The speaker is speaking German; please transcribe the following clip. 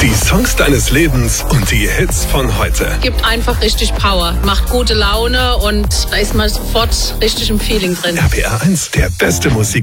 Die Songs deines Lebens und die Hits von heute. Gibt einfach richtig Power, macht gute Laune und da ist man sofort richtig im Feeling drin. RPR 1, der beste Musik.